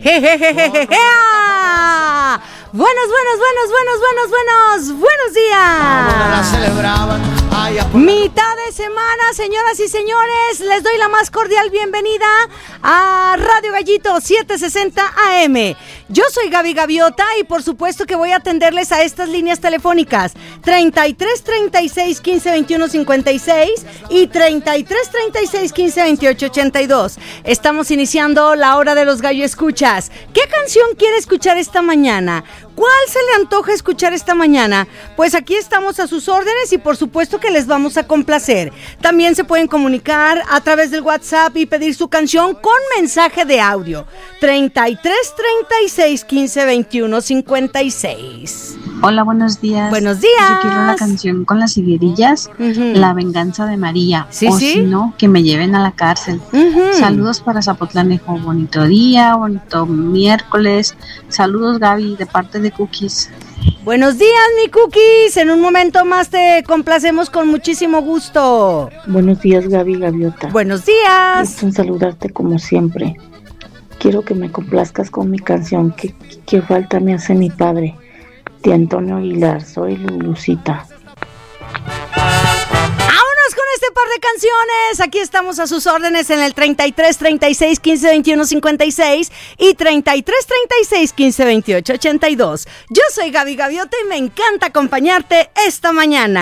Buenos días. Mitad de semana, señoras y señores, les doy la más cordial bienvenida a Radio Gallito 760 AM. Yo soy Gaby Gaviota y por supuesto que voy a atenderles a estas líneas telefónicas 33 36 15 21 56 y 33 36 15 28 82. Estamos iniciando la hora de los gallo escuchas. ¿Qué canción quiere escuchar esta mañana? ¿Cuál se le antoja escuchar esta mañana? Pues aquí estamos a sus órdenes y por supuesto que les vamos a complacer. También se pueden comunicar a través del WhatsApp y pedir su canción con mensaje de audio. 33 36 15 21 56. Hola, buenos días. Buenos días. Yo quiero la canción con las higuerillas, La venganza de María. Sí, o sí. si no, que me lleven a la cárcel. Saludos para Zapotlanejo. Bonito día, bonito miércoles. Saludos, Gaby, de parte de Cookies. Buenos días, mi Cookies. En un momento más te complacemos con muchísimo gusto. Buenos días, Gaby Gaviota. Buenos días. Gusto en saludarte como siempre. Quiero que me complazcas con mi canción que falta me hace mi padre, de Antonio Aguilar. Soy Lulucita. Este par de canciones, aquí estamos a sus órdenes en el 33 36 15 21 56 y 33 36 15 28 82. Yo soy Gaby Gaviota y me encanta acompañarte esta mañana.